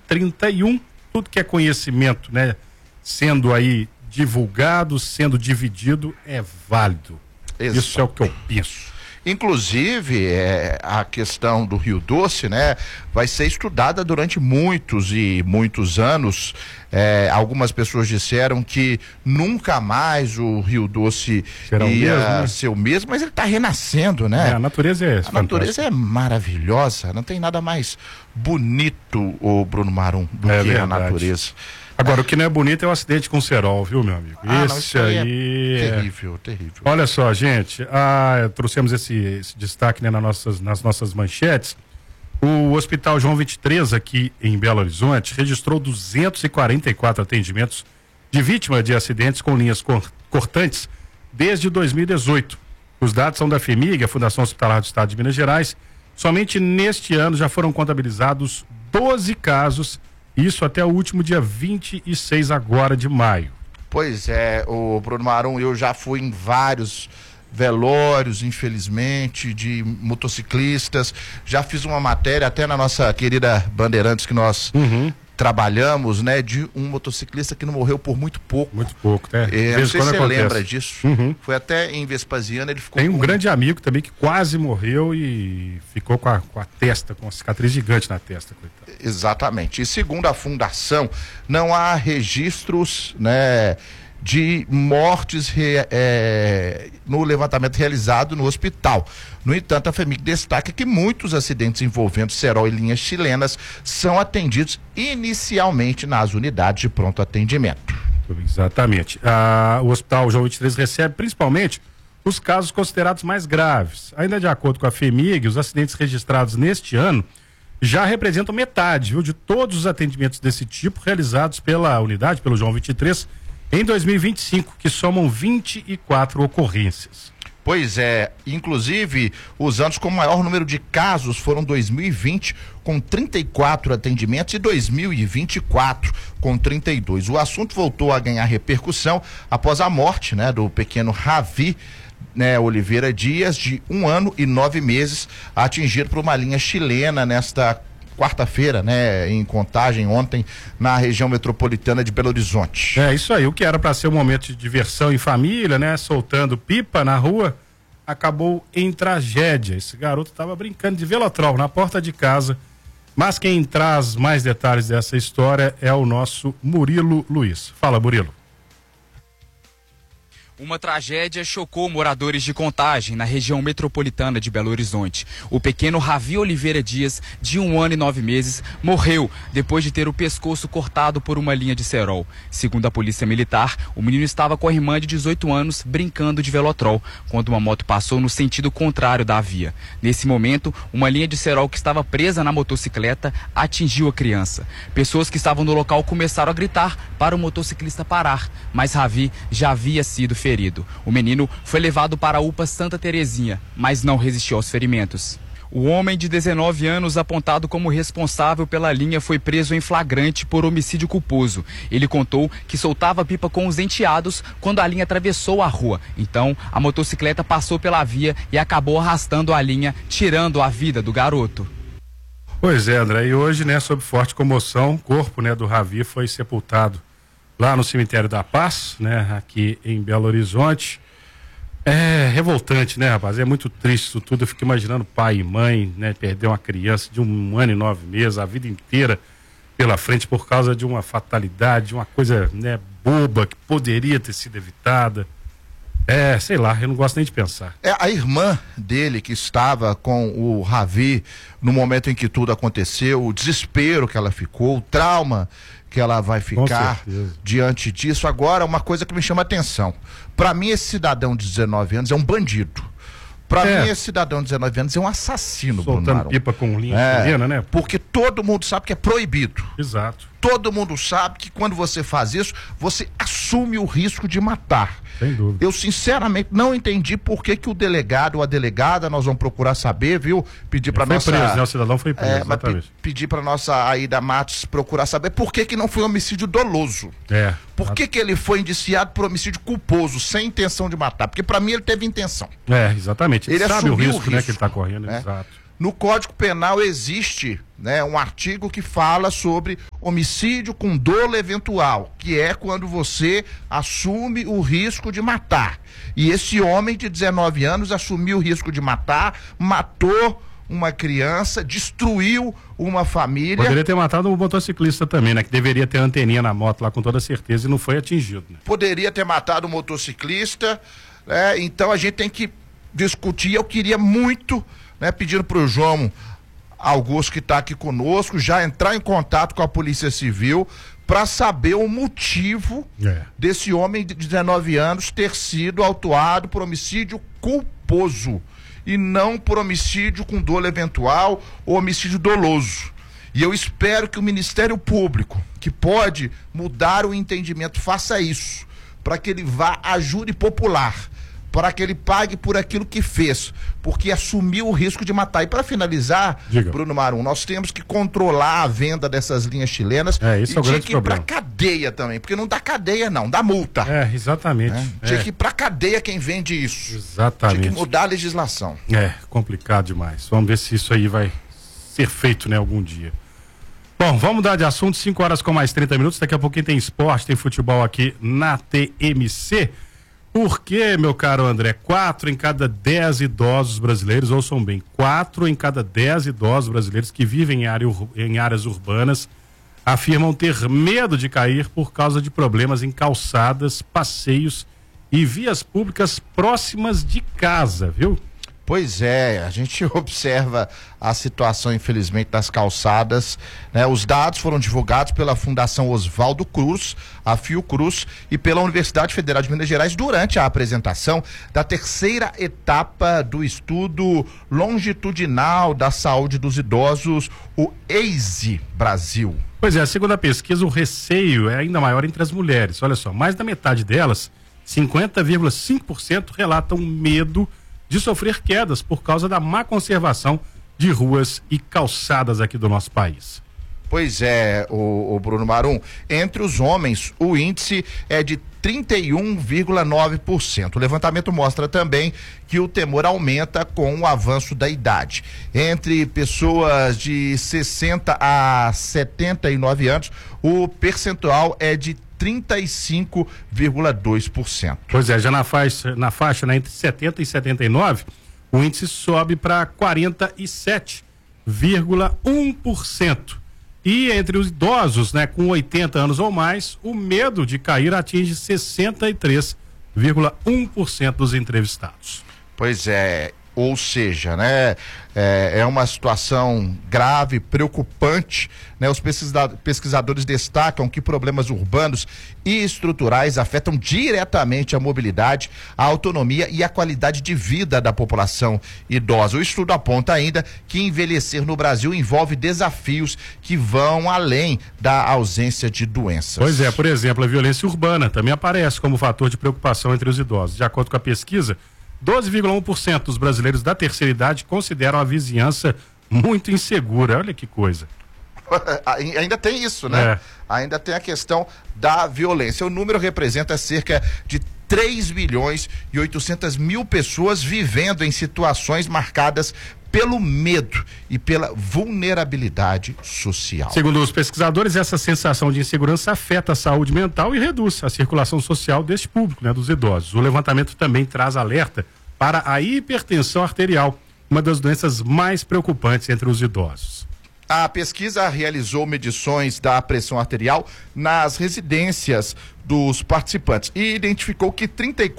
31. Tudo que é conhecimento, né, sendo aí divulgado, sendo dividido, é válido. Isso é o que eu penso. Inclusive, a questão do Rio Doce, né, vai ser estudada durante muitos e muitos anos. Algumas pessoas disseram que nunca mais o Rio Doce ia ser o mesmo, mas ele está renascendo, né? A natureza é A natureza é maravilhosa, não tem nada mais bonito, o Bruno Marum, do que a natureza. Agora, o que não é bonito é o acidente com o cerol, viu, meu amigo? Esse aí é terrível, terrível. Olha só, gente, trouxemos esse destaque, né, nas nossas manchetes. O Hospital João 23, aqui em Belo Horizonte, registrou 244 atendimentos de vítima de acidentes com linhas cortantes desde 2018. Os dados são da FHEMIG, a Fundação Hospitalar do Estado de Minas Gerais. Somente neste ano já foram contabilizados 12 casos, isso até o último dia 26 agora de maio. Pois é, o Bruno Marum, eu já fui em vários velórios, infelizmente, de motociclistas. Já fiz uma matéria até na nossa querida Bandeirantes que nós trabalhamos, né, de um motociclista que não morreu por muito pouco. Muito pouco, né? Não sei se você lembra disso. Foi até em Vespasiano, ele ficou... Tem um grande amigo também que quase morreu e ficou com a testa, com uma cicatriz gigante na testa, coitado. Exatamente. E segundo a Fundação, não há registros, né, de mortes no levantamento realizado no hospital. No entanto, a FHEMIG destaca que muitos acidentes envolvendo cerol e linhas chilenas são atendidos inicialmente nas unidades de pronto atendimento. Exatamente. O Hospital João 23 recebe principalmente os casos considerados mais graves. Ainda de acordo com a FHEMIG, os acidentes registrados neste ano já representam metade, viu, de todos os atendimentos desse tipo realizados pela unidade, pelo João 23, em 2025, que somam 24 ocorrências. Pois é, inclusive os anos com maior número de casos foram 2020, com 34 atendimentos, e 2024, com 32. O assunto voltou a ganhar repercussão após a morte, né, do pequeno Ravi, né, Oliveira Dias, de 1 ano e 9 meses, atingido por uma linha chilena nesta quarta-feira, né, em Contagem, ontem, na região metropolitana de Belo Horizonte. É isso aí, o que era para ser um momento de diversão em família, né, soltando pipa na rua, acabou em tragédia. Esse garoto estava brincando de velotrol na porta de casa, mas quem traz mais detalhes dessa história é o nosso Murilo Luiz. Fala, Murilo. Uma tragédia chocou moradores de Contagem, na região metropolitana de Belo Horizonte. O pequeno Ravi Oliveira Dias, de 1 ano e 9 meses, morreu depois de ter o pescoço cortado por uma linha de cerol. Segundo a polícia militar, o menino estava com a irmã de 18 anos brincando de velotrol, quando uma moto passou no sentido contrário da via. Nesse momento, uma linha de cerol que estava presa na motocicleta atingiu a criança. Pessoas que estavam no local começaram a gritar para o motociclista parar, mas Ravi já havia sido ferido. O menino foi levado para a UPA Santa Terezinha, mas não resistiu aos ferimentos. O homem de 19 anos, apontado como responsável pela linha, foi preso em flagrante por homicídio culposo. Ele contou que soltava pipa com os enteados quando a linha atravessou a rua. Então, a motocicleta passou pela via e acabou arrastando a linha, tirando a vida do garoto. Pois é, André, e hoje, né, sob forte comoção, o corpo, né, do Ravi foi sepultado lá no cemitério da Paz, né, aqui em Belo Horizonte. É revoltante, né, rapaz? É muito triste isso tudo. Eu fico imaginando pai e mãe, né, perder uma criança de 1 ano e 9 meses, a vida inteira pela frente por causa de uma fatalidade, uma coisa, né, boba que poderia ter sido evitada. Sei lá, eu não gosto nem de pensar. A irmã dele que estava com o Ravi no momento em que tudo aconteceu, o desespero que ela ficou, o trauma que ela vai ficar diante disso. Agora, uma coisa que me chama a atenção. Para mim, esse cidadão de 19 anos é um bandido. Para mim, esse cidadão de 19 anos é um assassino, Bruno Marum. Soltando pipa com linha chilena, né? Porque todo mundo sabe que é proibido. Exato. Todo mundo sabe que quando você faz isso, você assume o risco de matar. Sem dúvida. Eu, sinceramente, não entendi por que o delegado ou a delegada, nós vamos procurar saber, viu? Pedir para nossa... Foi preso, né? O cidadão foi preso, exatamente. Pedir para nossa Aida Matos procurar saber por que não foi homicídio doloso. Por que ele foi indiciado por homicídio culposo, sem intenção de matar? Porque para mim ele teve intenção. Exatamente. Ele sabe o risco, né, que ele está correndo, exato. No Código Penal existe, né, um artigo que fala sobre homicídio com dolo eventual, que é quando você assume o risco de matar. E esse homem de 19 anos assumiu o risco de matar, matou uma criança, destruiu uma família. Poderia ter matado um motociclista também, né? Que deveria ter anteninha na moto lá com toda certeza e não foi atingido, né? Poderia ter matado um motociclista, né? Então a gente tem que discutir. Eu queria muito, né, pedindo pro João Augusto, que está aqui conosco, já entrar em contato com a Polícia Civil para saber o motivo desse homem de 19 anos ter sido autuado por homicídio culposo e não por homicídio com dolo eventual ou homicídio doloso. E eu espero que o Ministério Público, que pode mudar o entendimento, faça isso, para que ele vá à júri popular, para que ele pague por aquilo que fez, porque assumiu o risco de matar. E para finalizar, diga, Bruno Marum, nós temos que controlar a venda dessas linhas chilenas isso é o grande problema. Tinha que ir para cadeia também, porque não dá cadeia não, dá multa. Exatamente. Tinha que ir para cadeia quem vende isso. Exatamente. Tinha que mudar a legislação. Complicado demais. Vamos ver se isso aí vai ser feito, né, algum dia. Bom, vamos mudar de assunto, 5 horas com mais 30 minutos, daqui a pouquinho tem esporte, tem futebol aqui na TMC. Porque, meu caro André, 4 em cada 10 idosos brasileiros, ouçam bem, 4 em cada 10 idosos brasileiros que vivem em áreas urbanas afirmam ter medo de cair por causa de problemas em calçadas, passeios e vias públicas próximas de casa, viu? Pois é, a gente observa a situação, infelizmente, das calçadas, né? Os dados foram divulgados pela Fundação Oswaldo Cruz, a Fiocruz, e pela Universidade Federal de Minas Gerais durante a apresentação da terceira etapa do estudo longitudinal da saúde dos idosos, o EISE Brasil. Pois é, segundo a pesquisa, o receio é ainda maior entre as mulheres. Olha só, mais da metade delas, 50,5%, relatam medo de sofrer quedas por causa da má conservação de ruas e calçadas aqui do nosso país. Pois é, o Bruno Marum, entre os homens o índice é de 31,9%. O levantamento mostra também que o temor aumenta com o avanço da idade. Entre pessoas de 60 a 79 anos, o percentual é de 35,2%. Pois é, já na faixa, né, entre 70 e 79, o índice sobe para 47,1%. E entre os idosos, né, com 80 anos ou mais, o medo de cair atinge 63,1% dos entrevistados. Pois é, ou seja, né, é uma situação grave, preocupante, né? Os pesquisadores destacam que problemas urbanos e estruturais afetam diretamente a mobilidade, a autonomia e a qualidade de vida da população idosa. O estudo aponta ainda que envelhecer no Brasil envolve desafios que vão além da ausência de doenças. Pois é, por exemplo, a violência urbana também aparece como fator de preocupação entre os idosos. De acordo com a pesquisa, 12,1% dos brasileiros da terceira idade consideram a vizinhança muito insegura. Olha que coisa. Ainda tem isso, né? Ainda tem a questão da violência. O número representa cerca de 3 milhões e 800 mil pessoas vivendo em situações marcadas pelo medo e pela vulnerabilidade social. Segundo os pesquisadores, essa sensação de insegurança afeta a saúde mental e reduz a circulação social deste público, né, dos idosos. O levantamento também traz alerta para a hipertensão arterial, uma das doenças mais preocupantes entre os idosos. A pesquisa realizou medições da pressão arterial nas residências dos participantes e identificou que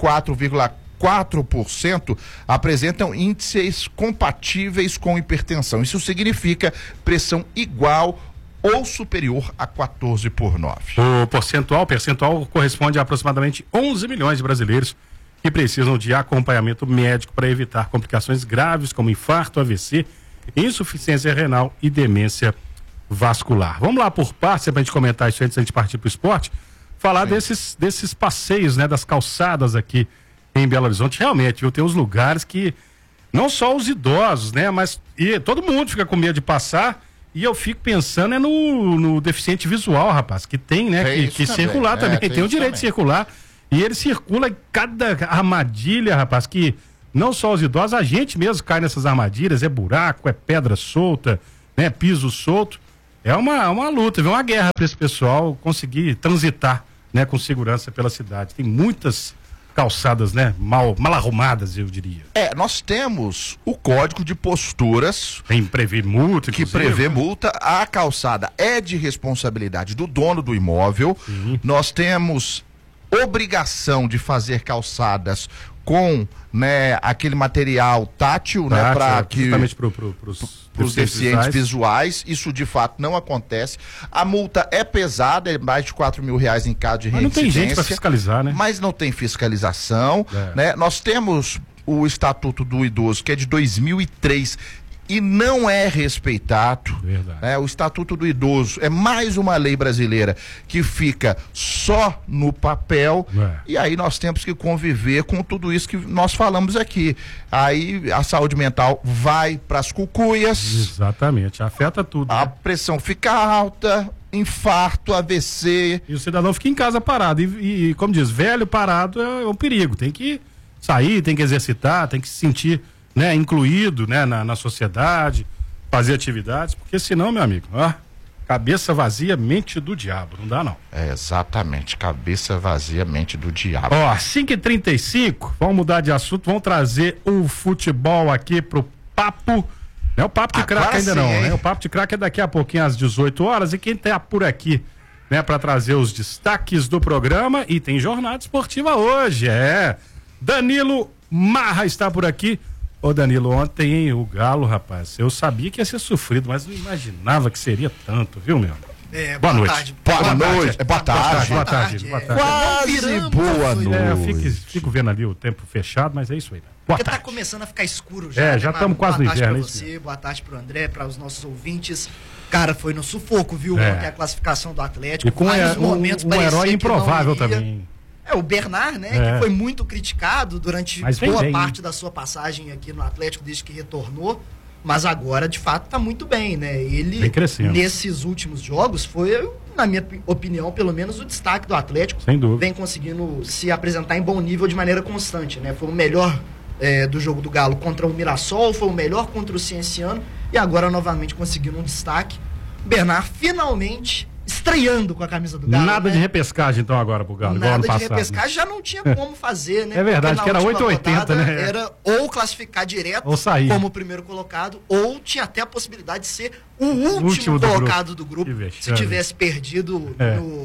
34,4% apresentam índices compatíveis com hipertensão. Isso significa pressão igual ou superior a 14/9. O percentual corresponde a aproximadamente 11 milhões de brasileiros que precisam de acompanhamento médico para evitar complicações graves como infarto, AVC, insuficiência renal e demência vascular. Vamos lá por partes, para a gente comentar isso antes da gente partir para o esporte, falar desses passeios, né, das calçadas aqui em Belo Horizonte. Realmente, viu, tem uns lugares que não só os idosos, né, mas todo mundo fica com medo de passar, e eu fico pensando no deficiente visual, rapaz, que tem, né, que circular também, tem o direito de circular, e ele circula em cada armadilha, rapaz, que não só os idosos, a gente mesmo cai nessas armadilhas, é buraco, é pedra solta, né, piso solto. é uma luta, é uma guerra para esse pessoal conseguir transitar, né, com segurança pela cidade. Tem muitas calçadas, né, mal arrumadas, eu diria. Nós temos o código de posturas Tem prevê multa, que prevê multa. A calçada é de responsabilidade do dono do imóvel. Sim. Nós temos obrigação de fazer calçadas com, né, aquele material tátil, né, para que justamente para os deficientes visuais. Isso de fato não acontece. A multa é pesada, é mais de R$4.000 em caso de Mas não tem reincidência. gente para fiscalizar, né? Mas não tem fiscalização, né? Nós temos o Estatuto do Idoso, que é de 2003 e não é respeitado. Verdade. Né? O Estatuto do Idoso é mais uma lei brasileira que fica só no papel, e aí nós temos que conviver com tudo isso que nós falamos aqui. Aí a saúde mental vai para as cucuias. Exatamente, afeta tudo. A né? pressão fica alta, infarto, AVC. E o cidadão fica em casa parado. E como diz, velho parado é um perigo. Tem que sair, tem que exercitar, tem que se sentir, né, incluído, né, na sociedade, fazer atividades, porque senão, meu amigo, ó, cabeça vazia, mente do diabo, não dá não. Exatamente, cabeça vazia, mente do diabo. Ó, 5h35, vamos mudar de assunto, vamos trazer o futebol aqui pro papo. Não é o papo de craque ainda não, né? O papo de craque é daqui a pouquinho às 18 horas, e quem tá por aqui, né, para trazer os destaques do programa, e tem jornada esportiva hoje, Danilo Marra está por aqui. Ô Danilo, ontem, hein, o Galo, rapaz, eu sabia que ia ser sofrido, mas não imaginava que seria tanto, viu, meu? Boa noite. Tarde. Boa noite. Boa tarde. Boa tarde. Quase boa noite. Eu fico vendo ali o tempo fechado, mas é isso aí. Né? Boa Porque tarde. tá começando a ficar escuro já. Já estamos quase no inverno. Boa tarde pra você, boa tarde pro André, para os nossos ouvintes. Cara, foi no sufoco, viu? Ontem a classificação do Atlético. E com um herói improvável também. O Bernard, né, que foi muito criticado durante boa parte da sua passagem aqui no Atlético, desde que retornou, mas agora, de fato, tá muito bem, né? Ele, nesses últimos jogos, foi, na minha opinião, pelo menos, o destaque do Atlético. Sem dúvida. Vem conseguindo se apresentar em bom nível de maneira constante, né? Foi o melhor do jogo do Galo contra o Mirassol, foi o melhor contra o Cienciano, e agora, novamente, conseguindo um destaque. Bernard, finalmente estreando com a camisa do Galo. Nada, né, de repescagem então agora pro Galo, igual ano passado. Nada de repescagem, já não tinha como fazer, né? É verdade, que era 8,80, né? Era ou classificar direto ou sair como o primeiro colocado, ou tinha até a possibilidade de ser o último colocado do grupo. Se tivesse perdido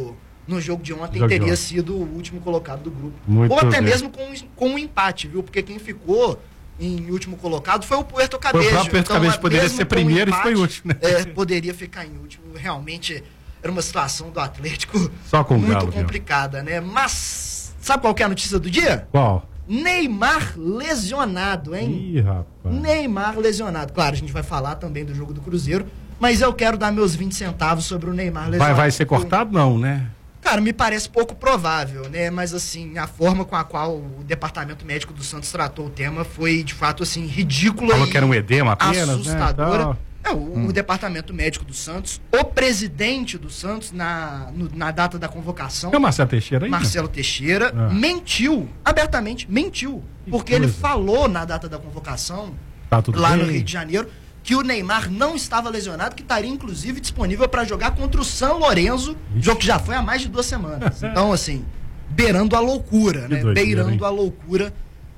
no jogo de ontem, teria sido o último colocado do grupo. Ou até mesmo com um empate, viu? Porque quem ficou em último colocado foi o Puerto Cabello. O próprio Puerto Cabello poderia ser primeiro e foi último, né? Poderia ficar em último. Realmente era uma situação do Atlético só com muito Galo, complicada, né? Mas sabe qual que é a notícia do dia? Qual? Neymar lesionado, hein? Ih, rapaz. Neymar lesionado. Claro, a gente vai falar também do jogo do Cruzeiro, mas eu quero dar meus 20 centavos sobre o Neymar lesionado. Vai ser cortado, não, né? Cara, me parece pouco provável, né? Mas, assim, a forma com a qual o departamento médico do Santos tratou o tema foi, de fato, assim, ridícula. Falou que era um edema apenas, assustadora. Né? O departamento médico do Santos, o presidente do Santos, na data da convocação. É o Marcelo Teixeira aí? Marcelo Teixeira mentiu, abertamente, mentiu. Porque ele falou na data da convocação, lá no Rio de Janeiro, que o Neymar não estava lesionado, que estaria, inclusive, disponível para jogar contra o São Lourenço, jogo que já foi há mais de 2 semanas. Então, assim, beirando a loucura, né? Beirando a loucura.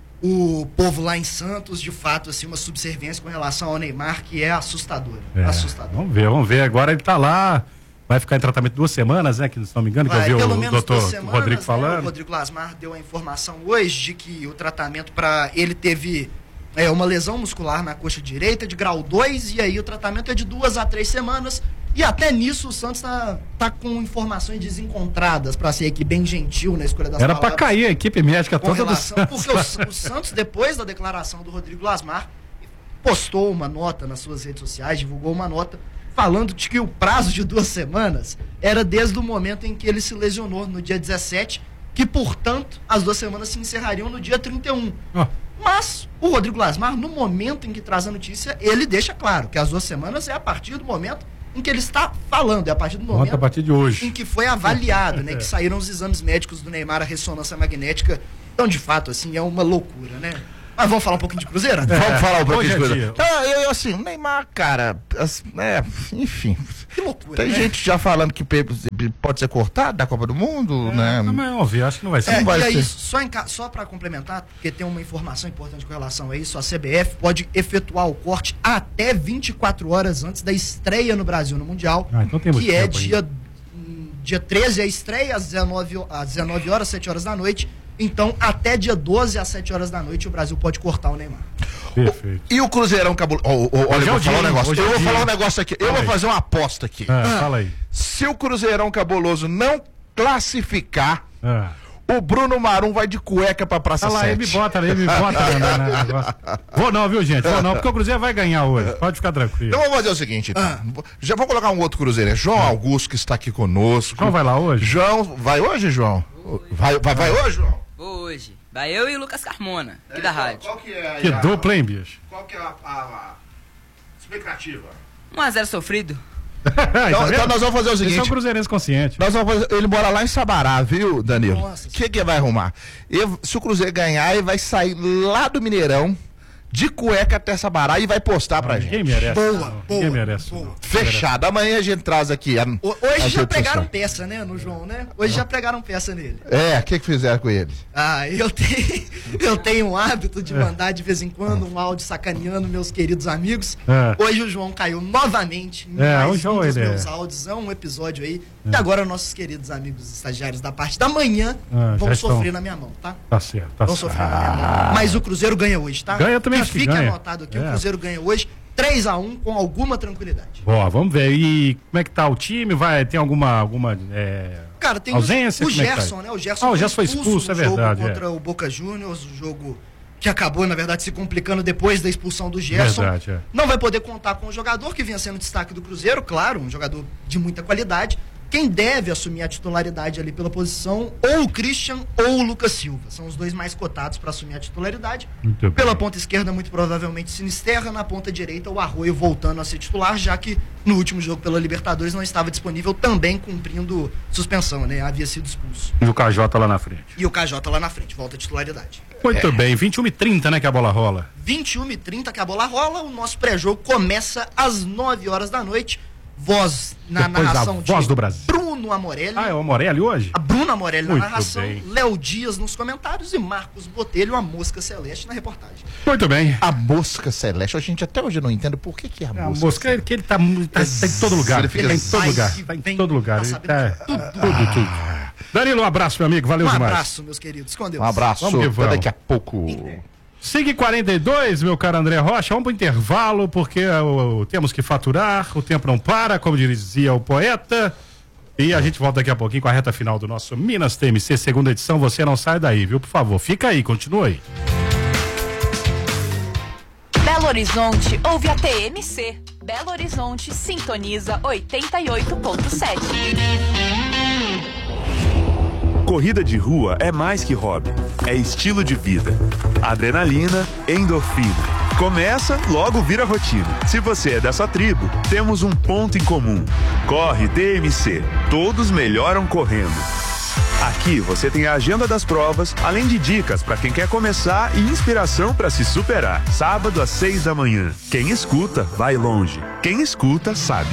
O povo lá em Santos, de fato, assim, uma subserviência com relação ao Neymar que é assustadora. Assustador. Vamos ver. Agora ele tá lá, vai ficar em tratamento 2 semanas, né? Que se não me engano, que eu vi o doutor Rodrigo falando. Né? O Rodrigo Lasmar deu a informação hoje de que o tratamento para ele teve uma lesão muscular na coxa direita de grau 2, e aí o tratamento é de 2 a 3 semanas. E até nisso o Santos tá com informações desencontradas, para ser aqui bem gentil na escolha das palavras. Era para cair a equipe médica toda do Santos. Porque o Santos, depois da declaração do Rodrigo Lasmar, postou uma nota nas suas redes sociais, divulgou uma nota, falando de que o prazo de 2 semanas era desde o momento em que ele se lesionou, no dia 17, que, portanto, as 2 semanas se encerrariam no dia 31. Mas o Rodrigo Lasmar, no momento em que traz a notícia, ele deixa claro que as 2 semanas é a partir do momento em que ele está falando, é a partir do momento a partir de hoje, em que foi avaliado, né, que saíram os exames médicos do Neymar, a ressonância magnética. Então, de fato, assim, é uma loucura, né? Mas vamos falar um pouquinho de Cruzeiro? Vamos falar um pouquinho de Cruzeiro. Assim, o Neymar, cara, enfim. Que loucura, tem gente já falando que pode ser cortado da Copa do Mundo, né? Não, mas óbvio, acho que não vai ser. Não vai ser. Aí, só para complementar, porque tem uma informação importante com relação a isso, a CBF pode efetuar o corte até 24 horas antes da estreia no Brasil no Mundial, então tem que é dia 13 a estreia, às 19 horas, 7 horas da noite. Então, até dia 12 às 7 horas da noite, o Brasil pode cortar o Neymar. Perfeito. E o Cruzeirão Cabuloso. Olha, eu vou falar um negócio. Eu vou falar um negócio aqui. Eu vou fazer uma aposta aqui. Fala aí. Se o Cruzeirão Cabuloso não classificar, o Bruno Marum vai de cueca pra Praça 7. Olha lá, ele me bota negócio. Vou não, viu, gente? Vou não, porque o Cruzeiro vai ganhar hoje. Pode ficar tranquilo. Então vamos fazer o seguinte, então. Já vou colocar um outro Cruzeiro. É João Augusto, que está aqui conosco. João vai lá hoje? João, vai hoje, João? Vai hoje, João? Vou hoje. Vai eu e o Lucas Carmona, aqui da rádio. Qual que é que dupla, hein, bicho? Qual que é a expectativa? 1-0 sofrido. Então nós vamos fazer o seguinte. Esse é um cruzeirense consciente. Nós vamos fazer, ele mora lá em Sabará, viu, Danilo? O que vai arrumar? Se o Cruzeiro ganhar, ele vai sair lá do Mineirão, de cueca até Sabará, e vai postar pra gente. Ninguém merece. Boa. Ninguém merece. Fechado. Amanhã a gente traz aqui. Hoje já pregaram peça, né, no João, né? Hoje já pregaram peça nele. O que fizeram com ele? Eu tenho um hábito de mandar de vez em quando um áudio sacaneando meus queridos amigos. Hoje o João caiu novamente em mais um dos meus áudios. É um episódio aí. E agora nossos queridos amigos estagiários da parte da manhã vão sofrer na minha mão, tá? Tá certo. Vão sofrer na minha mão. Mas o Cruzeiro ganha hoje, tá? Ganha também. Fique anotado aqui, o Cruzeiro ganha hoje 3-1 com alguma tranquilidade. Boa, vamos ver. E como é que tá o time? Tem alguma Cara, tem ausência? O Gerson, né? O Gerson foi expulso, é verdade. Contra o Boca Juniors, o jogo que acabou, na verdade, se complicando depois da expulsão do Gerson. Verdade, Não vai poder contar com o jogador que vinha sendo destaque do Cruzeiro, claro, um jogador de muita qualidade. Quem deve assumir a titularidade ali pela posição, ou o Christian ou o Lucas Silva. São os dois mais cotados para assumir a titularidade. Pela ponta esquerda, muito provavelmente, Sinisterra. Na ponta direita, o Arroio voltando a ser titular, já que no último jogo pela Libertadores não estava disponível, também cumprindo suspensão, né? Havia sido expulso. E o KJ lá na frente. Volta à titularidade. Muito bem, 21h30, né, que a bola rola. 21h30 que a bola rola, o nosso pré-jogo começa às 9 horas da noite. Voz na narração de do Brasil. Bruno Amorelli. É o Amorelli hoje? A Bruna Amorelli na narração, Léo Dias nos comentários e Marcos Botelho, a Mosca Celeste, na reportagem. Muito bem. A Mosca Celeste, a gente até hoje não entende por que é a Mosca. A Mosca, que ele tá em todo lugar. Ele tá em todo lugar. Tudo. Danilo, um abraço, meu amigo. Valeu demais. Um abraço, meus queridos. Com Deus. Um abraço. Vamos. Daqui a pouco. Sigue 42, meu caro André Rocha, vamos pro intervalo, porque temos que faturar, o tempo não para, como dizia o poeta, e a gente volta daqui a pouquinho com a reta final do nosso Minas TMC, segunda edição. Você não sai daí, viu? Por favor, fica aí, continua aí. Belo Horizonte ouve a TMC. Belo Horizonte sintoniza 88.7. Corrida de rua é mais que hobby, é estilo de vida. Adrenalina, endorfina. Começa, logo vira rotina. Se você é dessa tribo, temos um ponto em comum. Corre TMC. Todos melhoram correndo. Aqui você tem a agenda das provas, além de dicas para quem quer começar e inspiração para se superar. Sábado às 6 da manhã. Quem escuta, vai longe. Quem escuta, sabe.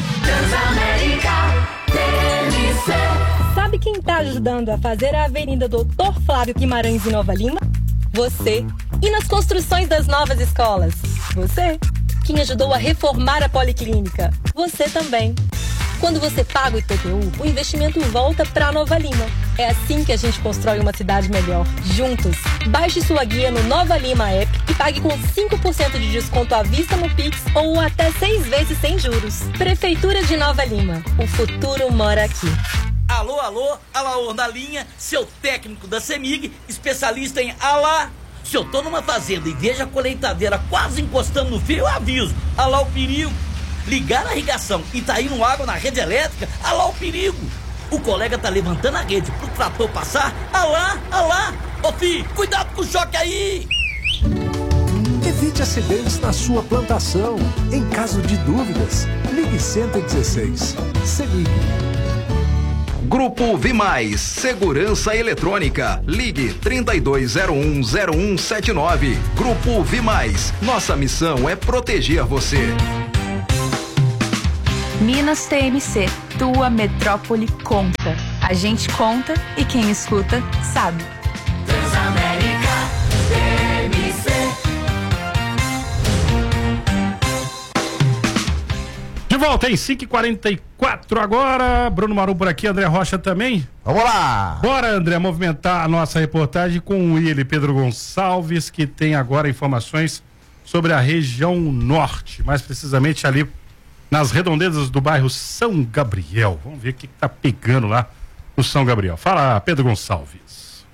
Sabe quem está ajudando a fazer a Avenida Doutor Flávio Guimarães em Nova Lima? Você. E nas construções das novas escolas? Você. Quem ajudou a reformar a Policlínica? Você também. Quando você paga o IPTU, o investimento volta para Nova Lima. É assim que a gente constrói uma cidade melhor, juntos. Baixe sua guia no Nova Lima App e pague com 5% de desconto à vista no Pix ou até 6 vezes sem juros. Prefeitura de Nova Lima. O futuro mora aqui. Alô, Alaor na linha, seu técnico da CEMIG, especialista em alá. Se eu tô numa fazenda e vejo a colheitadeira quase encostando no fio, eu aviso. Alá o perigo. Ligar a irrigação e tá indo água na rede elétrica, alá o perigo. O colega tá levantando a rede pro trator passar, alá. Ô filho, cuidado com o choque aí. Evite acidentes na sua plantação. Em caso de dúvidas, ligue 116. CEMIG. Grupo Vimais, Segurança Eletrônica. Ligue 32010179. Grupo Vimais, nossa missão é proteger você. Minas TMC, tua metrópole conta. A gente conta e quem escuta sabe. Transamérica TMC. De volta em 5h44 agora. Bruno Maru por aqui, André Rocha também. Vamos lá! Bora, André, movimentar a nossa reportagem com ele, Pedro Gonçalves, que tem agora informações sobre a região norte, mais precisamente ali nas redondezas do bairro São Gabriel. Vamos ver o que tá pegando lá no São Gabriel. Fala, Pedro Gonçalves.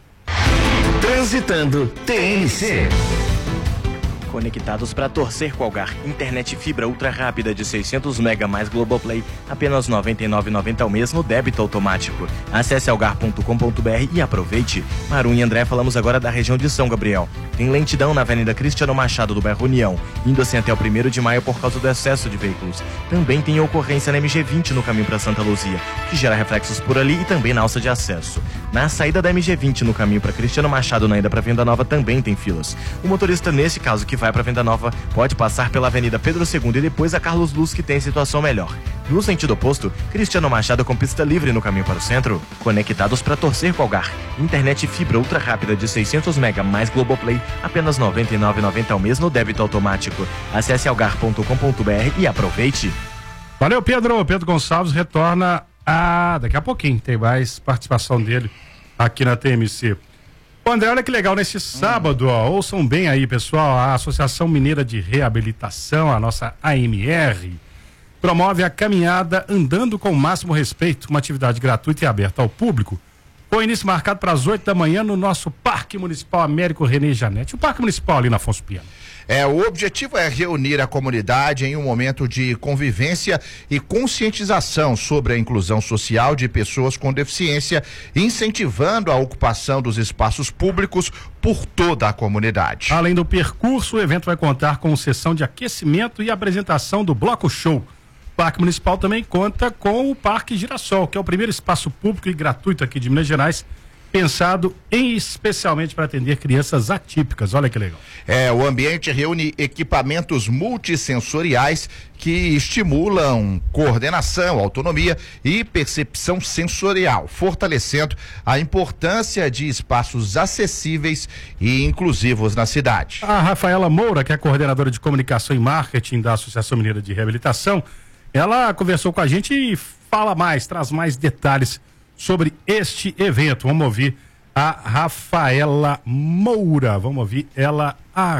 Transitando TMC. Conectados para torcer com Algar. Internet fibra ultra rápida de 600 mega mais Globoplay, apenas R$ 99,90 ao mês no débito automático. Acesse algar.com.br e aproveite. Maru e André, falamos agora da região de São Gabriel. Tem lentidão na Avenida Cristiano Machado do bairro União, indo assim até o 1º de maio por causa do excesso de veículos. Também tem ocorrência na MG20 no caminho para Santa Luzia, que gera reflexos por ali e também na alça de acesso. Na saída da MG20 no caminho para Cristiano Machado na ida para Venda Nova também tem filas. O motorista, nesse caso, que vai para Venda Nova pode passar pela Avenida Pedro II e depois a Carlos Luz, que tem situação melhor. No sentido oposto, Cristiano Machado com pista livre no caminho para o centro. Conectados para torcer com Algar. Internet fibra ultra rápida de 600 mega mais Globoplay, apenas R$ 99,90 ao mês no débito automático. Acesse algar.com.br e aproveite. Valeu, Pedro. Pedro Gonçalves retorna daqui a pouquinho. Tem mais participação dele aqui na TMC. Ô André, olha que legal, nesse sábado, ouçam bem aí, pessoal, a Associação Mineira de Reabilitação, a nossa AMR, promove a caminhada Andando com o Máximo Respeito, uma atividade gratuita e aberta ao público, com início marcado para as 8 da manhã no nosso Parque Municipal Américo René Janete, o Parque Municipal ali na Afonso Pena. O objetivo é reunir a comunidade em um momento de convivência e conscientização sobre a inclusão social de pessoas com deficiência, incentivando a ocupação dos espaços públicos por toda a comunidade. Além do percurso, o evento vai contar com sessão de aquecimento e apresentação do Bloco Show. O Parque Municipal também conta com o Parque Girassol, que é o primeiro espaço público e gratuito aqui de Minas Gerais, pensado especialmente para atender crianças atípicas. Olha que legal. O ambiente reúne equipamentos multissensoriais que estimulam coordenação, autonomia e percepção sensorial, fortalecendo a importância de espaços acessíveis e inclusivos na cidade. A Rafaela Moura, que é coordenadora de comunicação e marketing da Associação Mineira de Reabilitação, ela conversou com a gente e traz mais detalhes sobre este evento. Vamos ouvir a Rafaela Moura. Vamos ouvir ela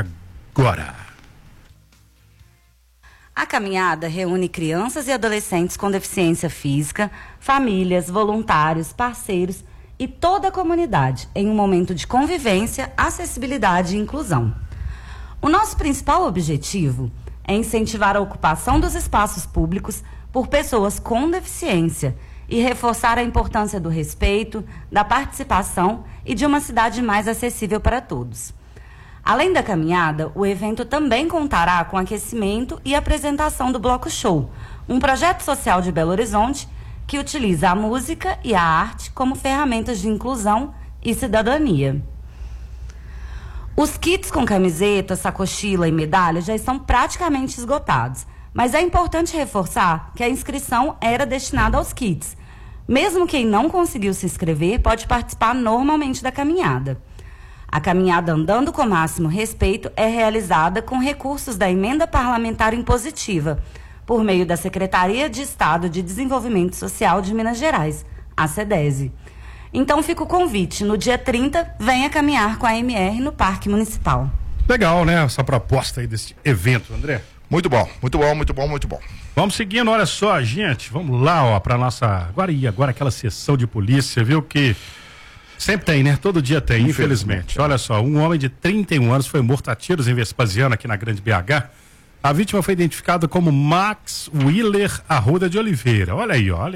agora. A caminhada reúne crianças e adolescentes com deficiência física, famílias, voluntários, parceiros e toda a comunidade em um momento de convivência, acessibilidade e inclusão. O nosso principal objetivo é incentivar a ocupação dos espaços públicos por pessoas com deficiência e reforçar a importância do respeito, da participação e de uma cidade mais acessível para todos. Além da caminhada, o evento também contará com aquecimento e apresentação do Bloco Show, um projeto social de Belo Horizonte que utiliza a música e a arte como ferramentas de inclusão e cidadania. Os kits com camiseta, sacochila e medalha já estão praticamente esgotados, mas é importante reforçar que a inscrição era destinada aos kits. Mesmo quem não conseguiu se inscrever pode participar normalmente da caminhada. A caminhada Andando com Máximo Respeito é realizada com recursos da Emenda Parlamentar Impositiva, por meio da Secretaria de Estado de Desenvolvimento Social de Minas Gerais, a SEDESE. Então fica o convite, no dia 30, venha caminhar com a AMR no Parque Municipal. Legal, né? Essa proposta aí desse evento, André. Muito bom, muito bom, muito bom, muito bom. Vamos seguindo, olha só, gente, vamos lá, para nossa, agora aquela sessão de polícia, viu, que sempre tem, né? Todo dia tem, infelizmente. Olha só, um homem de 31 anos foi morto a tiros em Vespasiano, aqui na Grande BH. A vítima foi identificada como Max Willer Arruda de Oliveira. Olha aí, ó.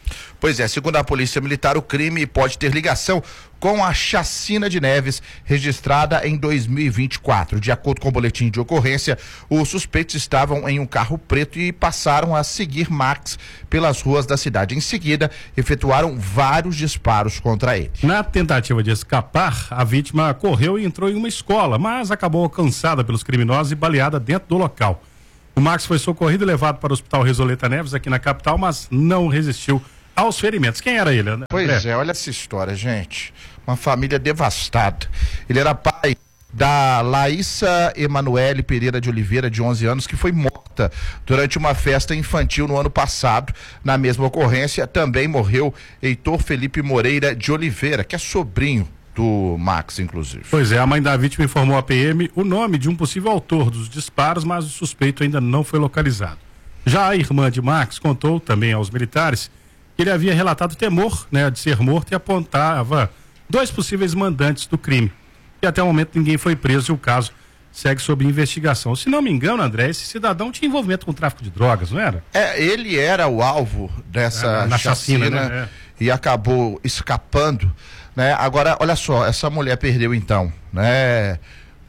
Pois é, segundo a Polícia Militar, o crime pode ter ligação com a chacina de Neves, registrada em 2024. De acordo com o boletim de ocorrência, os suspeitos estavam em um carro preto e passaram a seguir Max pelas ruas da cidade. Em seguida, efetuaram vários disparos contra ele. Na tentativa de escapar, a vítima correu e entrou em uma escola, mas acabou alcançada pelos criminosos e baleada dentro do local. O Max foi socorrido e levado para o Hospital Resoleta Neves, aqui na capital, mas não resistiu aos ferimentos. Quem era ele, né? Pois é, olha essa história, gente. Uma família devastada. Ele era pai da Laísa Emanuele Pereira de Oliveira, de 11 anos, que foi morta durante uma festa infantil no ano passado. Na mesma ocorrência, também morreu Heitor Felipe Moreira de Oliveira, que é sobrinho do Max, inclusive. Pois é, a mãe da vítima informou à PM o nome de um possível autor dos disparos, mas o suspeito ainda não foi localizado. Já a irmã de Max contou também aos militares que ele havia relatado temor, né, de ser morto e apontava 2 possíveis mandantes do crime. E até o momento ninguém foi preso e o caso segue sob investigação. Se não me engano, André, esse cidadão tinha envolvimento com o tráfico de drogas, não era? Ele era o alvo dessa chacina, né? E acabou escapando, né? Agora, olha só, essa mulher perdeu então, né?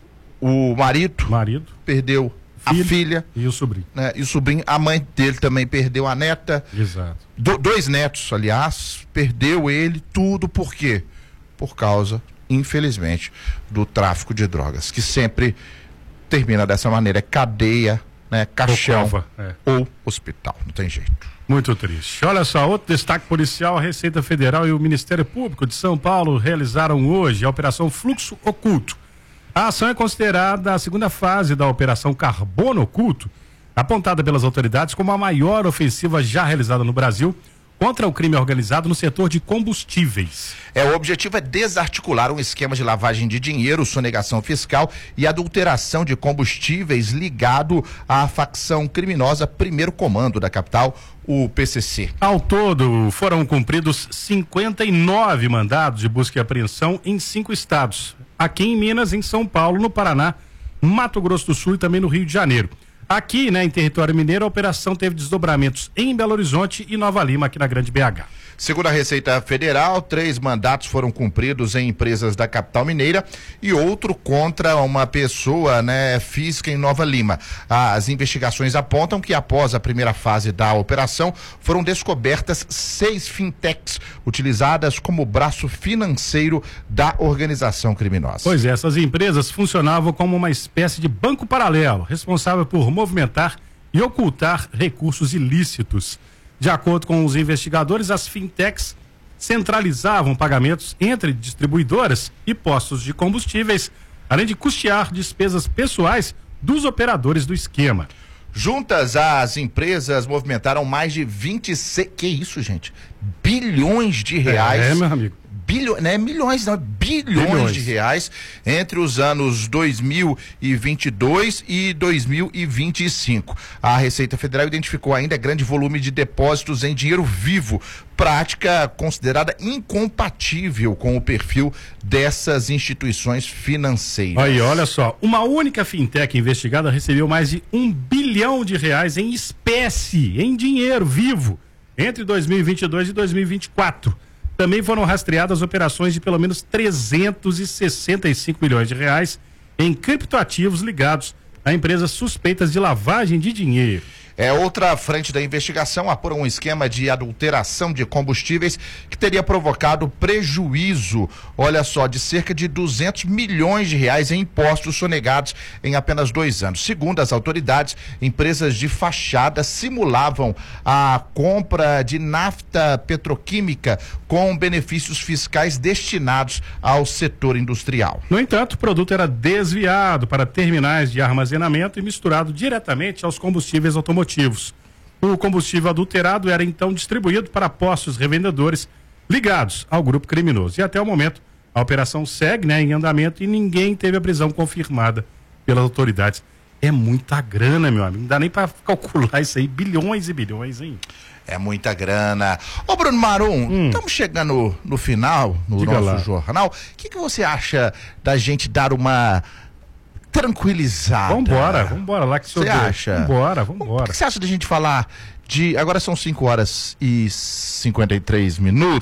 O marido perdeu a filha e o sobrinho. Né? E o sobrinho, a mãe dele também perdeu a neta. Exato. 2 netos, aliás, perdeu ele, tudo por quê? Por causa, infelizmente, do tráfico de drogas, que sempre termina dessa maneira, cadeia, né, caixão ou hospital, não tem jeito. Muito triste. Olha só, outro destaque policial: a Receita Federal e o Ministério Público de São Paulo realizaram hoje a Operação Fluxo Oculto. A ação é considerada a segunda fase da Operação Carbono Oculto, apontada pelas autoridades como a maior ofensiva já realizada no Brasil contra o crime organizado no setor de combustíveis. O objetivo é desarticular um esquema de lavagem de dinheiro, sonegação fiscal e adulteração de combustíveis ligado à facção criminosa Primeiro Comando da capital, o PCC. Ao todo, foram cumpridos 59 mandados de busca e apreensão em 5 estados. Aqui em Minas, em São Paulo, no Paraná, Mato Grosso do Sul e também no Rio de Janeiro. Aqui, né, em território mineiro, a operação teve desdobramentos em Belo Horizonte e Nova Lima, aqui na Grande BH. Segundo a Receita Federal, 3 mandatos foram cumpridos em empresas da capital mineira e outro contra uma pessoa, né, física em Nova Lima. As investigações apontam que após a primeira fase da operação foram descobertas 6 fintechs utilizadas como braço financeiro da organização criminosa. Pois é, essas empresas funcionavam como uma espécie de banco paralelo, responsável por movimentar e ocultar recursos ilícitos. De acordo com os investigadores, as fintechs centralizavam pagamentos entre distribuidoras e postos de combustíveis, além de custear despesas pessoais dos operadores do esquema. Juntas, as empresas movimentaram mais de 26, que isso, gente? Bilhões de reais. Meu amigo. Milhões, não, bilhões de reais entre os anos 2022 e 2025. A Receita Federal identificou ainda grande volume de depósitos em dinheiro vivo, prática considerada incompatível com o perfil dessas instituições financeiras. Aí, olha só, uma única fintech investigada recebeu mais de R$1 bilhão em espécie, em dinheiro vivo, entre 2022 e 2024. Também foram rastreadas operações de pelo menos 365 milhões de reais em criptoativos ligados a empresas suspeitas de lavagem de dinheiro. Outra frente da investigação apura um esquema de adulteração de combustíveis que teria provocado prejuízo, olha só, de cerca de 200 milhões de reais em impostos sonegados em apenas 2 anos. Segundo as autoridades, empresas de fachada simulavam a compra de nafta petroquímica com benefícios fiscais destinados ao setor industrial. No entanto, o produto era desviado para terminais de armazenamento e misturado diretamente aos combustíveis automotivos. O combustível adulterado era então distribuído para postos revendedores ligados ao grupo criminoso. E até o momento, a operação segue, né, em andamento e ninguém teve a prisão confirmada pelas autoridades. É muita grana, meu amigo. Não dá nem para calcular isso aí. Bilhões e bilhões, hein? É muita grana. Ô, Bruno Marum, estamos chegando no final no nosso jornal. O que você acha da gente dar uma tranquilizada? Vambora lá que o senhor acha? Vambora. O que você acha da gente falar Agora são 5h53.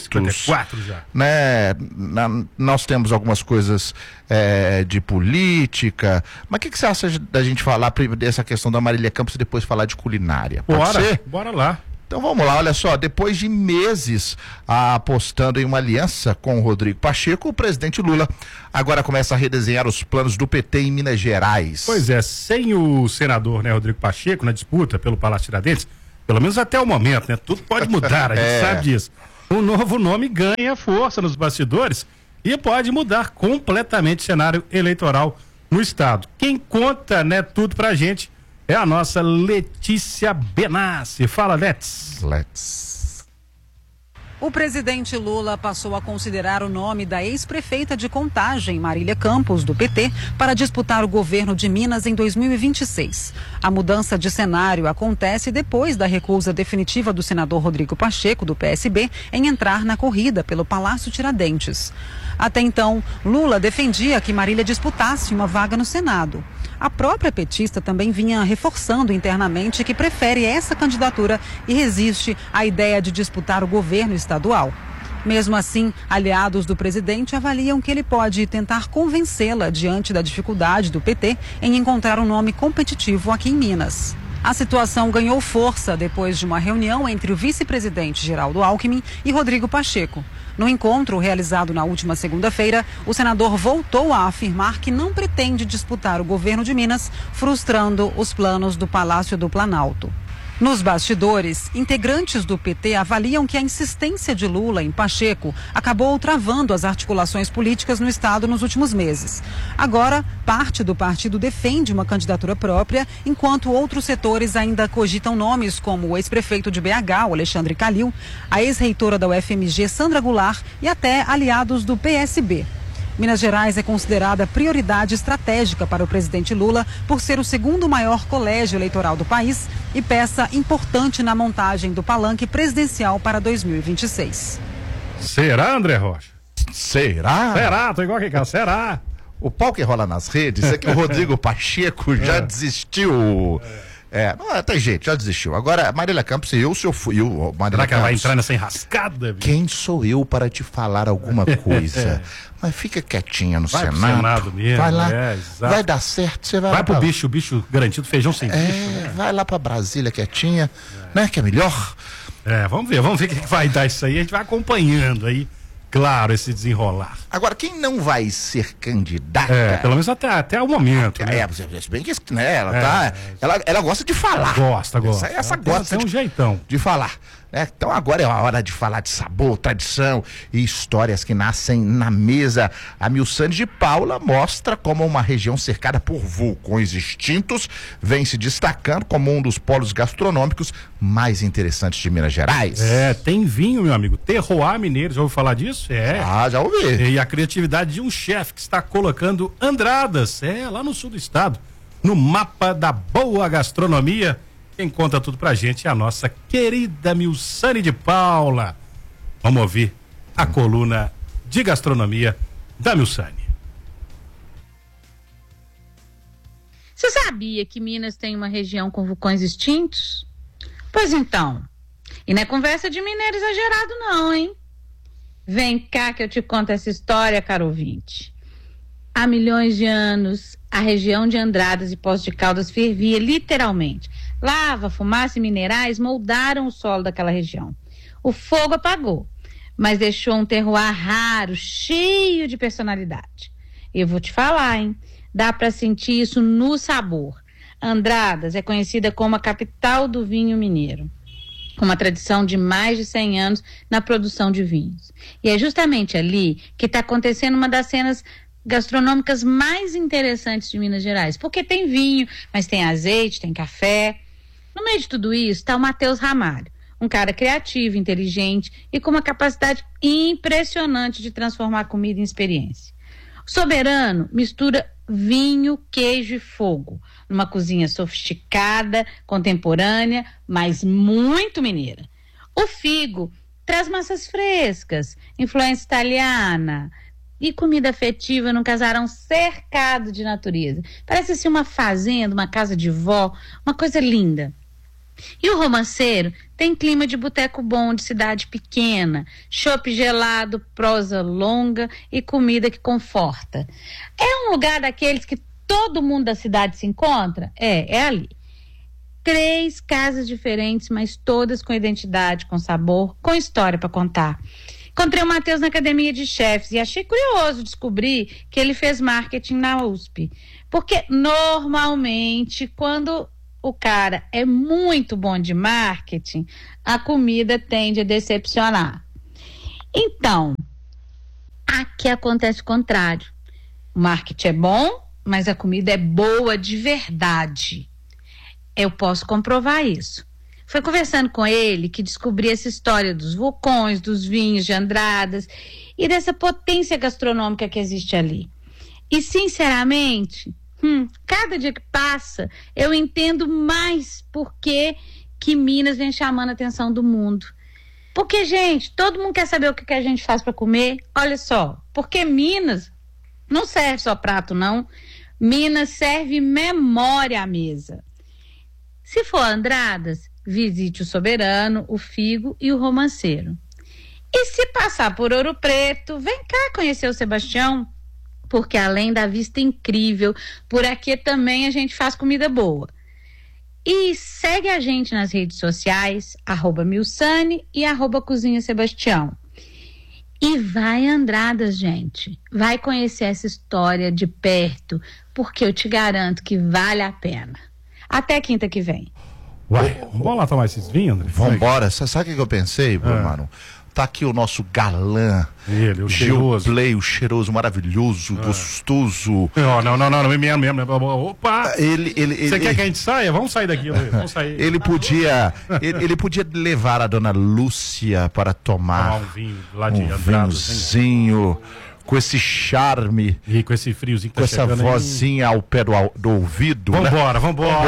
54 já. Né? Nós temos algumas coisas de política. Mas o que você acha da gente falar dessa questão da Marília Campos e depois falar de culinária? Pode ser? Bora lá. Então vamos lá, olha só, depois de meses apostando em uma aliança com o Rodrigo Pacheco, o presidente Lula agora começa a redesenhar os planos do PT em Minas Gerais. Pois é, sem o senador, né, Rodrigo Pacheco na disputa pelo Palácio Tiradentes, pelo menos até o momento, né, tudo pode mudar, a gente sabe disso. O novo nome ganha força nos bastidores e pode mudar completamente o cenário eleitoral no estado. Quem conta, né, tudo pra gente é a nossa Letícia Benassi. Fala, Let's. O presidente Lula passou a considerar o nome da ex-prefeita de Contagem, Marília Campos, do PT, para disputar o governo de Minas em 2026. A mudança de cenário acontece depois da recusa definitiva do senador Rodrigo Pacheco, do PSB, em entrar na corrida pelo Palácio Tiradentes. Até então, Lula defendia que Marília disputasse uma vaga no Senado. A própria petista também vinha reforçando internamente que prefere essa candidatura e resiste à ideia de disputar o governo estadual. Mesmo assim, aliados do presidente avaliam que ele pode tentar convencê-la diante da dificuldade do PT em encontrar um nome competitivo aqui em Minas. A situação ganhou força depois de uma reunião entre o vice-presidente Geraldo Alckmin e Rodrigo Pacheco. No encontro realizado na última segunda-feira, o senador voltou a afirmar que não pretende disputar o governo de Minas, frustrando os planos do Palácio do Planalto. Nos bastidores, integrantes do PT avaliam que a insistência de Lula em Pacheco acabou travando as articulações políticas no estado nos últimos meses. Agora, parte do partido defende uma candidatura própria, enquanto outros setores ainda cogitam nomes como o ex-prefeito de BH, o Alexandre Calil, a ex-reitora da UFMG, Sandra Goulart, e até aliados do PSB. Minas Gerais é considerada prioridade estratégica para o presidente Lula por ser o segundo maior colégio eleitoral do país e peça importante na montagem do palanque presidencial para 2026. Será, André Rocha? Será? Será? Tô igual aqui, cara. Será? O pau que rola nas redes é que o Rodrigo Pacheco já desistiu. Não tem jeito, já desistiu. Agora, Marília Campos, se eu fui. Será que ela vai entrar nessa enrascada? Bicho? Quem sou eu para te falar alguma coisa? Mas fica quietinha no Senado. Vai pro Senado mesmo. Vai lá, vai dar certo. Você vai pro bicho garantido, feijão sem bicho. Né? Vai lá pra Brasília quietinha, né? Que é melhor. Vamos ver o que vai dar isso aí. A gente vai acompanhando aí, claro, esse desenrolar. Agora, quem não vai ser candidata... pelo menos até o momento, né? Se bem que né, ela gosta de falar. Gosta. Essa gosta de um jeitão de falar. Então agora é a hora de falar de sabor, tradição e histórias que nascem na mesa. A Milçane de Paula mostra como uma região cercada por vulcões extintos vem se destacando como um dos polos gastronômicos mais interessantes de Minas Gerais. Tem vinho, meu amigo, terroir mineiro, já ouviu falar disso? Já ouvi. E a criatividade de um chefe que está colocando Andradas, lá no sul do estado, no mapa da boa gastronomia. Quem conta tudo pra gente é a nossa querida Milçane de Paula. Vamos ouvir a coluna de gastronomia da Milçane. Você sabia que Minas tem uma região com vulcões extintos? Pois então, e não é conversa de mineiro exagerado não, hein? Vem cá que eu te conto essa história, caro ouvinte. Há milhões de anos, a região de Andradas e Poços de Caldas fervia literalmente. Lava, fumaça e minerais moldaram o solo daquela região. O fogo apagou, mas deixou um terroir raro, cheio de personalidade. Eu vou te falar, hein? Dá para sentir isso no sabor. Andradas é conhecida como a capital do vinho mineiro, com uma tradição de mais de 100 anos na produção de vinhos. E é justamente ali que está acontecendo uma das cenas gastronômicas mais interessantes de Minas Gerais, porque tem vinho, mas tem azeite, tem café. No meio de tudo isso está o Matheus Ramalho, um cara criativo, inteligente e com uma capacidade impressionante de transformar a comida em experiência. O Soberano mistura vinho, queijo e fogo, numa cozinha sofisticada, contemporânea, mas muito mineira. O Figo traz massas frescas, influência italiana e comida afetiva num casarão cercado de natureza. Parece assim uma fazenda, uma casa de vó, uma coisa linda. E o Romanceiro tem clima de boteco bom, de cidade pequena, chopp gelado, prosa longa e comida que conforta. É um lugar daqueles que todo mundo da cidade se encontra? É ali. 3 casas diferentes, mas todas com identidade, com sabor, com história para contar. Encontrei o Matheus na academia de chefes e achei curioso descobrir que ele fez marketing na USP. Porque normalmente, quando o cara é muito bom de marketing, a comida tende a decepcionar. Então, aqui acontece o contrário. O marketing é bom, mas a comida é boa de verdade. Eu posso comprovar isso. Foi conversando com ele que descobri essa história dos vulcões, dos vinhos de Andradas e dessa potência gastronômica que existe ali. E, sinceramente, cada dia que passa, eu entendo mais por que Minas vem chamando a atenção do mundo. Porque, gente, todo mundo quer saber o que a gente faz para comer. Olha só, porque Minas não serve só prato, não. Minas serve memória à mesa. Se for Andradas, visite o Soberano, o Figo e o Romanceiro. E se passar por Ouro Preto, vem cá conhecer o Sebastião, porque além da vista incrível, por aqui também a gente faz comida boa. E segue a gente nas redes sociais, @Milsane e @Cozinha Sebastião. E vai Andradas, gente. Vai conhecer essa história de perto, porque eu te garanto que vale a pena. Até quinta que vem. Uai, vamos lá tomar esses vinhos, André? Vambora. Você sabe o que eu pensei, Mano? Tá aqui o nosso galã. Ele, o cheiroso. Play, o cheiroso, maravilhoso, gostoso. Não, mesmo. Opa! Você quer que a gente saia? Vamos sair daqui, Luiz. Vamos sair. Ele podia levar a dona Lúcia para tomar um vinho lá de Andradas, vinhozinho. Com esse charme. E com esse friozinho que com essa vozinha ao pé do ouvido. Vambora.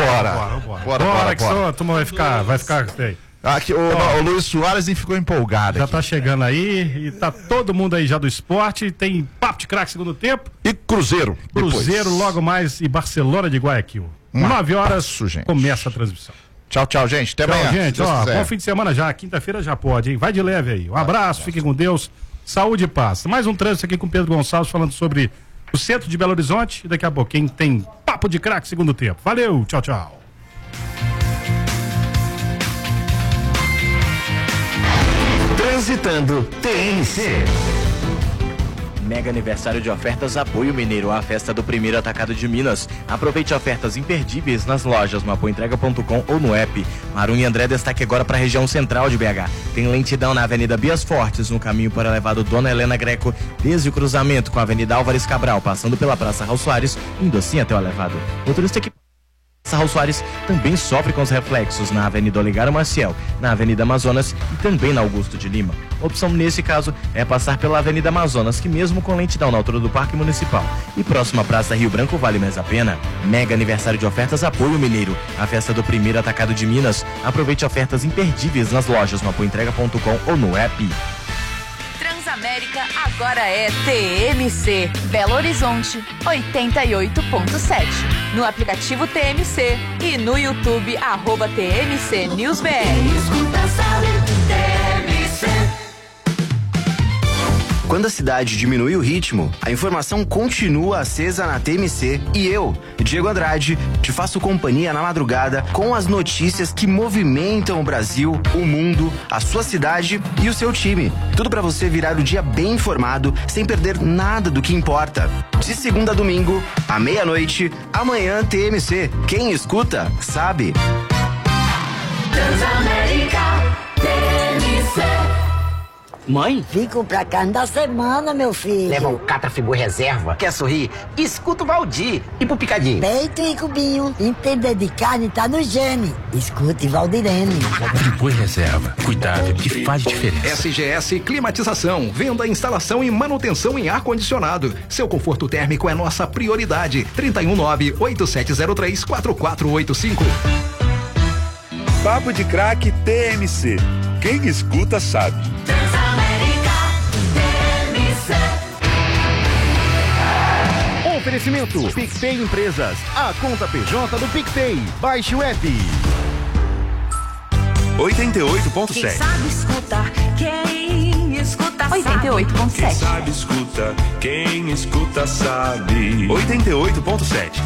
Bora que só a turma vai ficar feio. Aqui, o Luiz Soares ficou empolgado. Já aqui. Tá chegando aí e tá todo mundo aí já do esporte. Tem Papo de Craque segundo tempo. E Cruzeiro. Cruzeiro logo mais e Barcelona de Guayaquil. 9 horas começa a transmissão. Tchau, gente. Até amanhã. Gente, bom fim de semana já. Quinta-feira já pode, hein? Vai de leve aí. Um abraço, fiquem com Deus. Saúde e paz. Mais um trânsito aqui com Pedro Gonçalves falando sobre o centro de Belo Horizonte. E daqui a pouquinho tem Papo de Craque segundo tempo. Valeu, tchau. Transitando TNC. Mega aniversário de ofertas Apoio Mineiro, a festa do primeiro atacado de Minas. Aproveite ofertas imperdíveis nas lojas, no apoioentrega.com ou no app. Marum e André destaque agora para a região central de BH. Tem lentidão na Avenida Bias Fortes, no caminho para o elevado Dona Helena Greco, desde o cruzamento com a Avenida Álvares Cabral, passando pela Praça Raul Soares, indo assim até o elevado. Motorista que Raul Soares também sofre com os reflexos na Avenida Olegário Maciel, na Avenida Amazonas e também na Augusto de Lima. A opção nesse caso é passar pela Avenida Amazonas, que mesmo com lentidão na altura do Parque Municipal e próxima à Praça Rio Branco vale mais a pena. Mega aniversário de ofertas Apoio Mineiro, a festa do primeiro atacado de Minas. Aproveite ofertas imperdíveis nas lojas no apoioentrega.com ou no app. Transamérica agora é TMC, Belo Horizonte 88.7. No aplicativo TMC e no YouTube @TMC News BR. Escuta, sabe, TMC. Quando a cidade diminui o ritmo, a informação continua acesa na TMC e eu, Diego Andrade, te faço companhia na madrugada com as notícias que movimentam o Brasil, o mundo, a sua cidade e o seu time. Tudo para você virar o dia bem informado, sem perder nada do que importa. De segunda a domingo, à meia-noite, amanhã TMC. Quem escuta, sabe. Transamérica, TMC. Mãe? Vim comprar carne da semana, meu filho. Leva um Catrafibu reserva. Quer sorrir? Escuta o Valdir. E pro Picadinho? Peito e cubinho. Entender de carne tá no gene. Escute Valdirene. Fribu reserva. Cuidado que faz diferença. SGS Climatização. Venda, instalação e manutenção em ar-condicionado. Seu conforto térmico é nossa prioridade. 319-8703-4485. Papo de Craque TMC. Quem escuta sabe. Oferecimento PicPay Empresas, a conta PJ do PicPay. Baixe o app. 88.7. Quem sabe escutar, quem escuta sabe. 88.7. Quem sabe escuta, quem escuta sabe. 88.7.